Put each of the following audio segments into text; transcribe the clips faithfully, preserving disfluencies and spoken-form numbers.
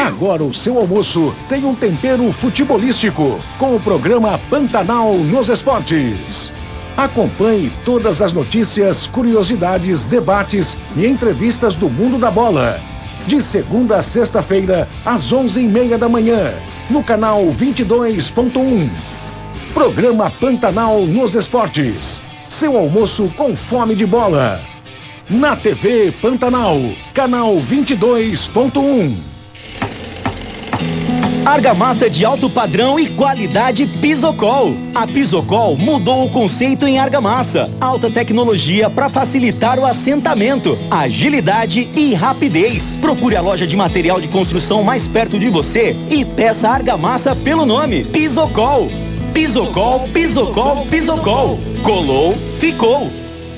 Agora o seu almoço tem um tempero futebolístico com o programa Pantanal nos Esportes. Acompanhe todas as notícias, curiosidades, debates e entrevistas do mundo da bola. De segunda a sexta-feira, às onze e meia da manhã, no canal vinte e dois ponto um. Programa Pantanal nos Esportes. Seu almoço com fome de bola. Na T V Pantanal, canal vinte e dois ponto um. Argamassa de alto padrão e qualidade Pisocol. A Pisocol mudou o conceito em argamassa. Alta tecnologia para facilitar o assentamento, agilidade e rapidez. Procure a loja de material de construção mais perto de você e peça argamassa pelo nome Pisocol. Pisocol, Pisocol, Pisocol. Colou, ficou.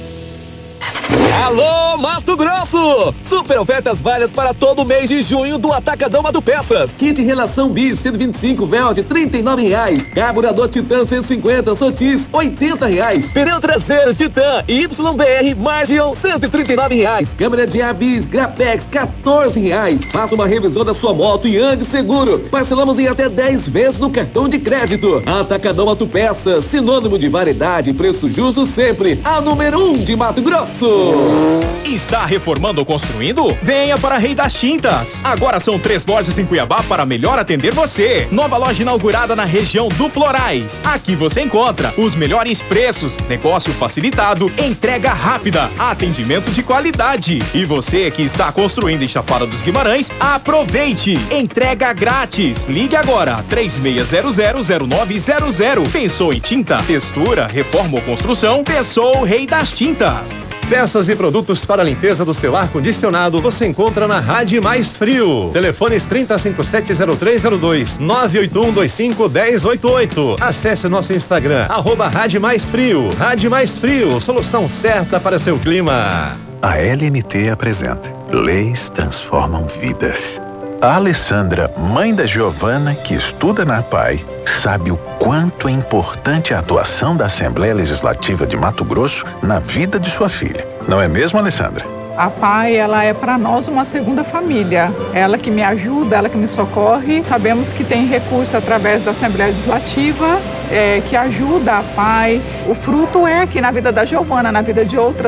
Alô, Mato Grosso! Super ofertas válidas para todo mês de junho do Atacadão Mato Peças. Kit Relação Bis cento e vinte e cinco Velt trinta e nove reais. Carburador Titan cento e cinquenta Sotis oitenta reais. Pneu traseiro Titan Y B R Magion cento e trinta e nove reais. Câmera de ar Bis Grapex quatorze reais. Faça uma revisão da sua moto e ande seguro. Parcelamos em até dez vezes no cartão de crédito. Atacadão Mato Peças, sinônimo de variedade e preço justo sempre. A número um de Mato Grosso. Está reformando ou construindo? Venha para Rei das Tintas. Agora são três lojas em Cuiabá para melhor atender você. Nova loja inaugurada na região do Florais. Aqui você encontra os melhores preços, negócio facilitado, entrega rápida, atendimento de qualidade. E você que está construindo em Chapada dos Guimarães, aproveite! Entrega grátis. Ligue agora, três seis zero zero zero nove zero zero. Pensou em tinta, textura, reforma ou construção? Pensou Rei das Tintas. Peças e produtos para a limpeza do seu ar-condicionado você encontra na Rádio Mais Frio. Telefones trinta, cinquenta e sete, zero três zero dois, nove oito um dois cinco, um zero oito oito. Acesse nosso Instagram, arroba Rádio Mais Frio. Rádio Mais Frio, solução certa para seu clima. A L N T apresenta Leis Transformam Vidas. A Alessandra, mãe da Giovana, que estuda na P A I, sabe o quanto é importante a atuação da Assembleia Legislativa de Mato Grosso na vida de sua filha. Não é mesmo, Alessandra? A P A I, ela é para nós uma segunda família. Ela que me ajuda, ela que me socorre. Sabemos que tem recurso através da Assembleia Legislativa, é, que ajuda a P A I. O fruto é aqui na vida da Giovana, na vida de outras